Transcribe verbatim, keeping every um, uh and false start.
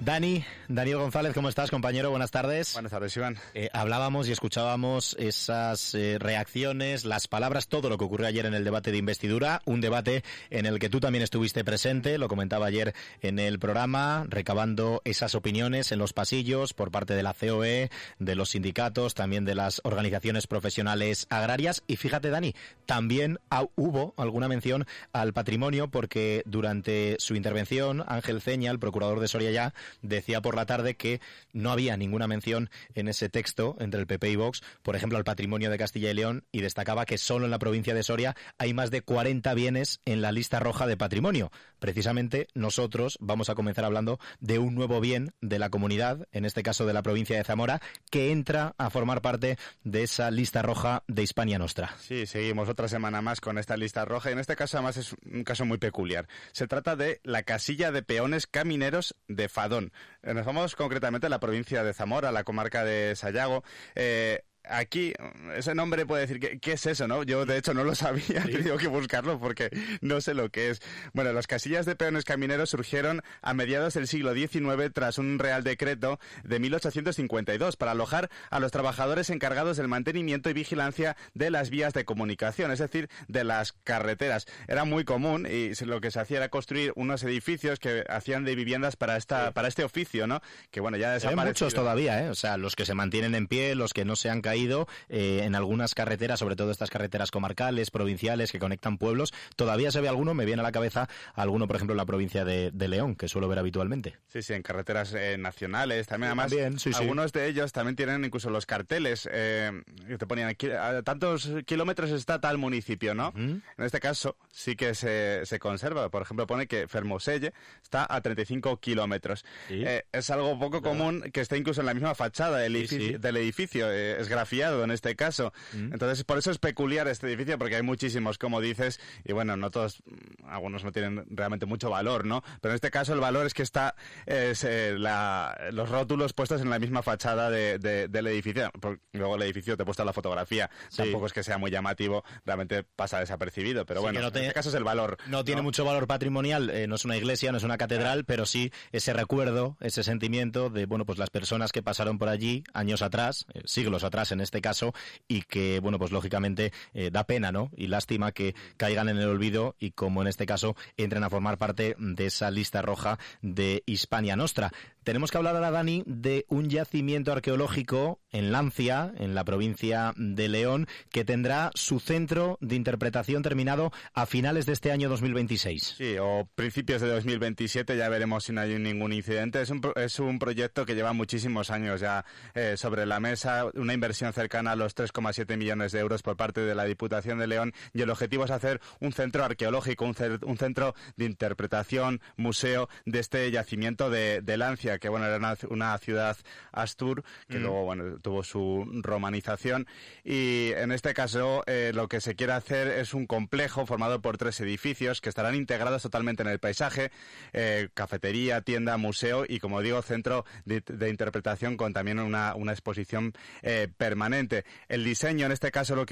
Dani, Daniel González, ¿cómo estás, compañero? Buenas tardes. Buenas tardes, Iván. Eh, hablábamos y escuchábamos esas eh, reacciones, las palabras, todo lo que ocurrió ayer en el debate de investidura, un debate en el que tú también estuviste presente, lo comentaba ayer en el programa, recabando esas opiniones en los pasillos por parte de la C O E, de los sindicatos, también de las organizaciones profesionales agrarias. Y fíjate, Dani, también ha, hubo alguna mención al patrimonio, porque durante su intervención, Ángel Ceña, el procurador de Soria Ya, decía por la tarde que no había ninguna mención en ese texto entre el P P y Vox, por ejemplo, al patrimonio de Castilla y León, y destacaba que solo en la provincia de Soria hay más de cuarenta bienes en la lista roja de patrimonio. Precisamente nosotros vamos a comenzar hablando de un nuevo bien de la comunidad, en este caso de la provincia de Zamora, que entra a formar parte de esa lista roja de Hispania Nostra. Sí, seguimos otra semana más con esta lista roja, y en este caso además es un caso muy peculiar. Se trata de la casilla de peones camineros de Fadón. Nos vamos concretamente a la provincia de Zamora, la comarca de Sayago. Eh, Aquí, ese nombre puede decir, ¿qué, qué es eso, no? Yo, de hecho, no lo sabía, he tenido que buscarlo porque no sé lo que es. Bueno, las casillas de peones camineros surgieron a mediados del siglo diecinueve tras un real decreto de mil ochocientos cincuenta y dos para alojar a los trabajadores encargados del mantenimiento y vigilancia de las vías de comunicación, es decir, de las carreteras. Era muy común y lo que se hacía era construir unos edificios que hacían de viviendas para esta para este oficio, ¿no? Que bueno, ya desaparecido. Hay muchos todavía, ¿eh? O sea, los que se mantienen en pie, los que no se han caído. Ido eh, en algunas carreteras, sobre todo estas carreteras comarcales, provinciales, que conectan pueblos, todavía se ve alguno. Me viene a la cabeza alguno, por ejemplo, en la provincia de, de León, que suelo ver habitualmente. Sí, sí, en carreteras eh, nacionales también. Sí, además, también, sí, algunos sí. de ellos también tienen incluso los carteles eh, que te ponían aquí, a tantos kilómetros está tal municipio, ¿no? Uh-huh. En este caso sí que se, se conserva. Por ejemplo, pone que Fermoselle está a treinta y cinco kilómetros. ¿Sí? Eh, es algo poco ¿verdad? Común que esté incluso en la misma fachada del edificio. Sí, sí. Del edificio. Eh, es grafiado en este caso. Mm. Entonces, por eso es peculiar este edificio, porque hay muchísimos, como dices, y bueno, no todos, algunos no tienen realmente mucho valor, ¿no? Pero en este caso el valor es que está es, eh, la, los rótulos puestos en la misma fachada de, de, del edificio. Luego el edificio te he puesto la fotografía, sí. Tampoco es que sea muy llamativo, realmente pasa desapercibido, pero sí, bueno, no te, en este caso es el valor. No, ¿no? Tiene mucho valor patrimonial, eh, no es una iglesia, no es una catedral, ah. pero sí ese recuerdo, ese sentimiento de, bueno, pues las personas que pasaron por allí años atrás, eh, siglos atrás en este caso, y que, bueno, pues lógicamente eh, da pena, ¿no? Y lástima que caigan en el olvido y, como en este caso, entren a formar parte de esa lista roja de Hispania Nostra. Tenemos que hablar ahora, Dani, de un yacimiento arqueológico en Lancia, en la provincia de León, que tendrá su centro de interpretación terminado a finales de este año dos mil veintiséis. Sí, o principios de dos mil veintisiete, ya veremos si no hay ningún incidente. Es un, es un proyecto que lleva muchísimos años ya eh, sobre la mesa, una inversión cercana a los tres coma siete millones de euros por parte de la Diputación de León, y el objetivo es hacer un centro arqueológico, un, cer- un centro de interpretación, museo de este yacimiento de, de Lancia, que bueno, era una, una ciudad astur, que mm. luego bueno tuvo su romanización, y en este caso eh, lo que se quiere hacer es un complejo formado por tres edificios que estarán integrados totalmente en el paisaje, eh, cafetería, tienda, museo y, como digo, centro de, de interpretación con también una, una exposición eh, permanente. El diseño, en este caso, lo que